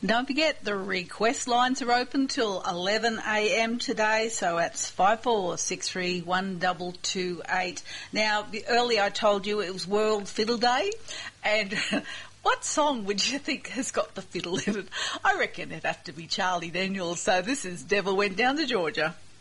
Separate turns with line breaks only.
Don't forget, the request lines are open till 11 a.m. today, so that's 54631228. Now, earlier I told you it was World Fiddle Day, and what song would you think has got the fiddle in it? I reckon it'd have to be Charlie Daniels, so this is Devil Went Down to Georgia.